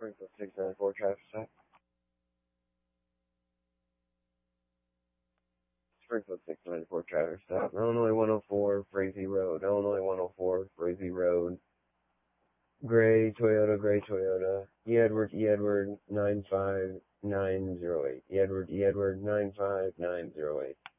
Springfield 694 traffic stop. Springfield 694 traffic stop. Illinois 104, Frazee Road. Illinois 104, Frazee Road. Gray Toyota. E. Edward, 95908. E. Edward, 95908.